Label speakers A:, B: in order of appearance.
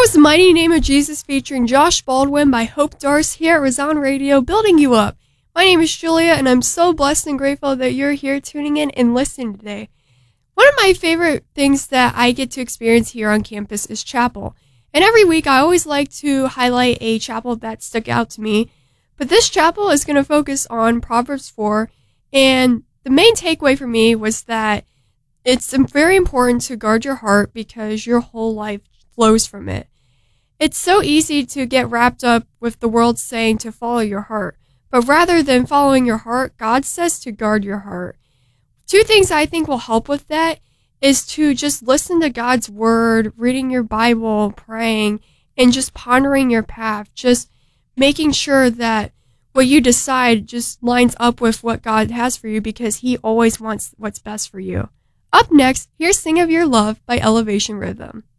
A: was The Mighty Name of Jesus featuring Josh Baldwin by Hope Darce here at Razan Radio, building you up. My name is Julia, and I'm so blessed and grateful that you're here tuning in and listening today. One of my favorite things that I get to experience here on campus is chapel. And every week I always like to highlight a chapel that stuck out to me. But this chapel is going to focus on Proverbs 4, and the main takeaway for me was that it's very important to guard your heart because your whole life flows from it. It's so easy to get wrapped up with the world saying to follow your heart, but rather than following your heart, God says to guard your heart. Two things I think will help with that is to just listen to God's word, reading your Bible, praying, and just pondering your path, just making sure that what you decide just lines up with what God has for you because He always wants what's best for you. Up next, here's Sing of Your Love by Elevation Rhythm.